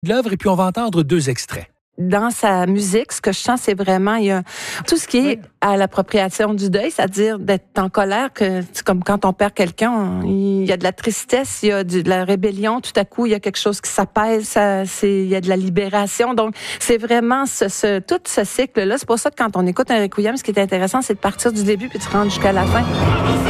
de l'œuvre et puis on va entendre 2 extraits. Dans sa musique, ce que je sens, c'est vraiment, il y a tout ce qui est à l'appropriation du deuil, c'est-à-dire d'être en colère, que c'est comme quand on perd quelqu'un, il y a de la tristesse, il y a de la rébellion, tout à coup, il y a quelque chose qui s'apaise, il y a de la libération. Donc, c'est vraiment tout ce cycle-là. C'est pour ça que quand on écoute un requiem, ce qui est intéressant, c'est de partir du début puis de se rendre jusqu'à la fin.